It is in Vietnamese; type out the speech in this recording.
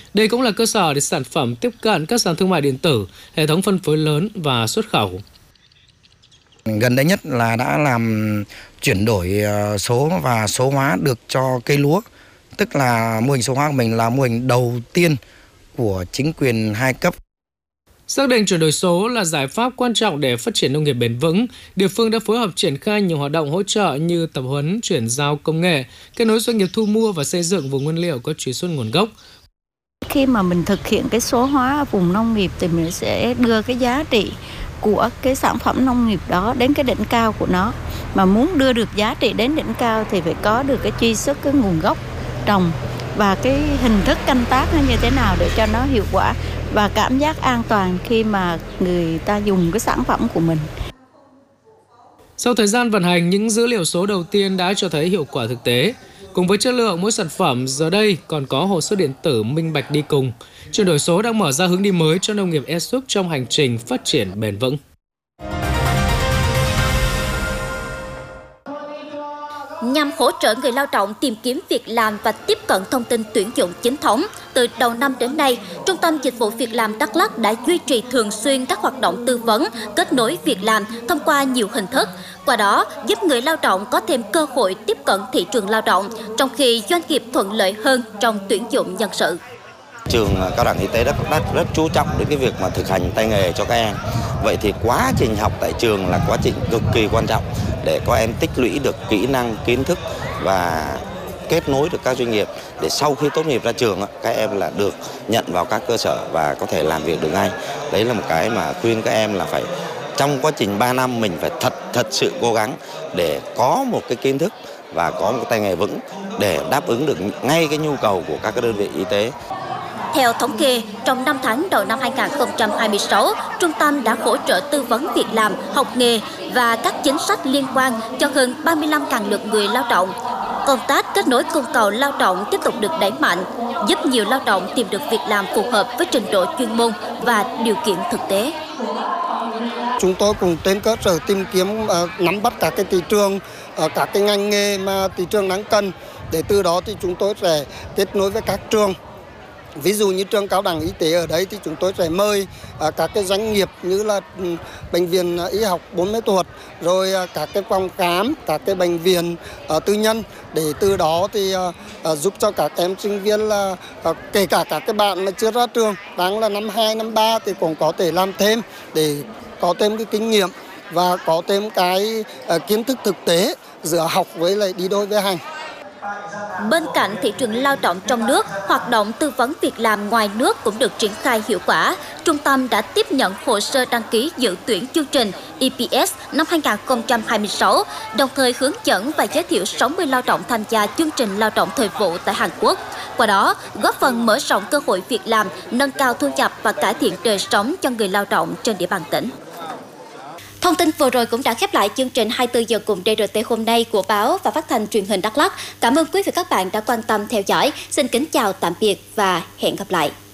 Đây cũng là cơ sở để sản phẩm tiếp cận các sàn thương mại điện tử, hệ thống phân phối lớn và xuất khẩu. Gần đây nhất là đã làm chuyển đổi số và số hóa được cho cây lúa. Tức là mô hình số hóa của mình là mô hình đầu tiên của chính quyền 2 cấp. Xác định chuyển đổi số là giải pháp quan trọng để phát triển nông nghiệp bền vững, địa phương đã phối hợp triển khai nhiều hoạt động hỗ trợ như tập huấn, chuyển giao công nghệ, kết nối doanh nghiệp thu mua và xây dựng vùng nguyên liệu có truy xuất nguồn gốc. Khi mà mình thực hiện cái số hóa vùng nông nghiệp thì mình sẽ đưa cái giá trị của cái sản phẩm nông nghiệp đó đến cái đỉnh cao của nó. Mà muốn đưa được giá trị đến đỉnh cao thì phải có được cái truy xuất cái nguồn gốc trồng và cái hình thức canh tác nó như thế nào để cho nó hiệu quả và cảm giác an toàn khi mà người ta dùng cái sản phẩm của mình. Sau thời gian vận hành, những dữ liệu số đầu tiên đã cho thấy hiệu quả thực tế. Cùng với chất lượng mỗi sản phẩm, giờ đây còn có hồ sơ điện tử minh bạch đi cùng. Chuyển đổi số đang mở ra hướng đi mới cho nông nghiệp e-Sup trong hành trình phát triển bền vững. Nhằm hỗ trợ người lao động tìm kiếm việc làm và tiếp cận thông tin tuyển dụng chính thống, từ đầu năm đến nay, Trung tâm Dịch vụ Việc làm Đắk Lắk đã duy trì thường xuyên các hoạt động tư vấn, kết nối việc làm thông qua nhiều hình thức. Qua đó, giúp người lao động có thêm cơ hội tiếp cận thị trường lao động, trong khi doanh nghiệp thuận lợi hơn trong tuyển dụng nhân sự. Trường Cao đẳng Y tế Đắk Lắk rất chú trọng đến cái việc mà thực hành tay nghề cho các em. Vậy thì quá trình học tại trường là quá trình cực kỳ quan trọng để các em tích lũy được kỹ năng, kiến thức và kết nối được các doanh nghiệp để sau khi tốt nghiệp ra trường các em là được nhận vào các cơ sở và có thể làm việc được ngay. Đấy là một cái mà khuyên các em là phải trong quá trình 3 năm mình phải thật sự cố gắng để có một cái kiến thức và có một tay nghề vững để đáp ứng được ngay cái nhu cầu của các đơn vị y tế. Theo thống kê, trong 5 tháng đầu năm 2026, Trung tâm đã hỗ trợ tư vấn việc làm, học nghề và các chính sách liên quan cho hơn 35.000 lượt người lao động. Công tác kết nối cung cầu lao động tiếp tục được đẩy mạnh, giúp nhiều lao động tìm được việc làm phù hợp với trình độ chuyên môn và điều kiện thực tế. Chúng tôi cùng trên cơ sở tìm kiếm nắm bắt các cái thị trường, các cái ngành nghề mà thị trường đang cần, để từ đó thì chúng tôi sẽ kết nối với các trường. Ví dụ như trường Cao đẳng Y tế ở đấy thì chúng tôi sẽ mời các cái doanh nghiệp như là bệnh viện y học 4 mê thuật, rồi các cái phòng khám, các cái bệnh viện tư nhân, để từ đó thì giúp cho các em sinh viên là kể cả các cái bạn mà chưa ra trường, đang là năm 2, năm 3 thì cũng có thể làm thêm để có thêm cái kinh nghiệm và có thêm cái kiến thức thực tế giữa học với lại đi đôi với hành. Bên cạnh thị trường lao động trong nước, hoạt động tư vấn việc làm ngoài nước cũng được triển khai hiệu quả. Trung tâm đã tiếp nhận hồ sơ đăng ký dự tuyển chương trình EPS năm 2026, đồng thời hướng dẫn và giới thiệu 60 lao động tham gia chương trình lao động thời vụ tại Hàn Quốc. Qua đó, góp phần mở rộng cơ hội việc làm, nâng cao thu nhập và cải thiện đời sống cho người lao động trên địa bàn tỉnh. Thông tin vừa rồi cũng đã khép lại chương trình 24 giờ cùng DRT hôm nay của báo và phát thanh truyền hình Đắk Lắk. Cảm ơn quý vị và các bạn đã quan tâm theo dõi. Xin kính chào tạm biệt và hẹn gặp lại.